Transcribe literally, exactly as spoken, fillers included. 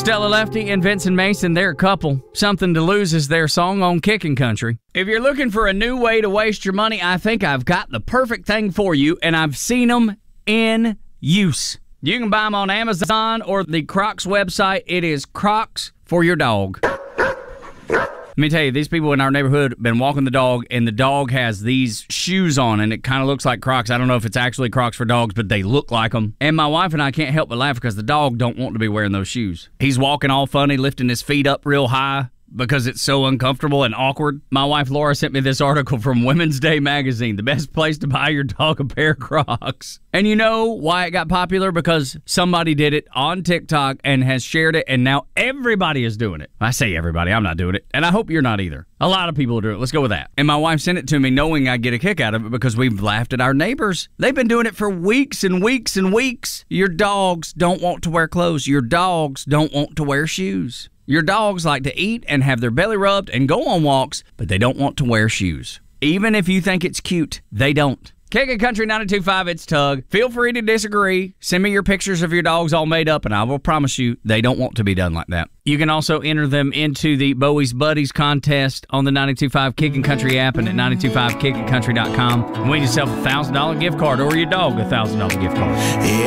Stella Lefty and Vincent Mason, they're a couple. Something to Lose is their song on Kickin' Country. If you're looking for a new way to waste your money, I think I've got the perfect thing for you, and I've seen them in use. You can buy them on Amazon or the Crocs website. It is Crocs for your dog. Let me tell you, these people in our neighborhood have been walking the dog, and the dog has these shoes on, and it kind of looks like Crocs. I don't know if it's actually Crocs for dogs, but they look like them. And my wife and I can't help but laugh because the dog don't want to be wearing those shoes. He's walking all funny, lifting his feet up real high because it's so uncomfortable and awkward. My wife Laura sent me this article from Women's Day magazine, the best place to buy your dog a pair of Crocs. And you know why it got popular? Because somebody did it on TikTok and has shared it, and now everybody is doing it. I say everybody, I'm not doing it, and I hope you're not either. A lot of people do it. Let's go with that. And my wife sent it to me knowing I'd get a kick out of it because we've laughed at our neighbors. They've been doing it for weeks and weeks and weeks. Your dogs don't want to wear clothes. Your dogs don't want to wear shoes. Your dogs like to eat and have their belly rubbed and go on walks, but they don't want to wear shoes. Even if you think it's cute, they don't. Kickin' Country ninety-two point five, it's Tug. Feel free to disagree. Send me your pictures of your dogs all made up, and I will promise you they don't want to be done like that. You can also enter them into the Bowie's Buddies contest on the ninety-two point five Kickin' Country app and at nine two five kickin country dot com. Win yourself a one thousand dollars gift card or your dog a one thousand dollars gift card.